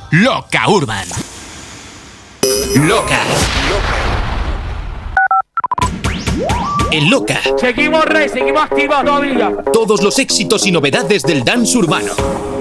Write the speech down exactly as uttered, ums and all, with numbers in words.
Loca Urban. Loca. En Loca. Seguimos, Rey, seguimos activos todavía. Todos los éxitos y novedades del dance urbano.